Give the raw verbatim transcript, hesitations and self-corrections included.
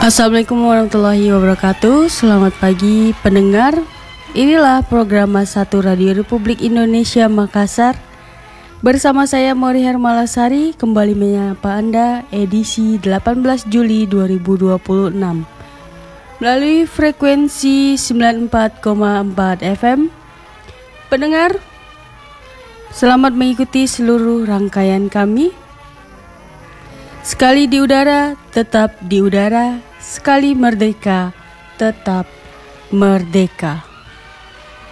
Assalamualaikum warahmatullahi wabarakatuh. Selamat pagi pendengar. Inilah program satu Radio Republik Indonesia Makassar. Bersama saya Mori Hermalasari kembali menyapa Anda edisi delapan belas Juli dua ribu dua puluh enam melalui frekuensi sembilan puluh empat koma empat F M. Pendengar, selamat mengikuti seluruh rangkaian kami. Sekali di udara, tetap di udara. Sekali merdeka, tetap merdeka.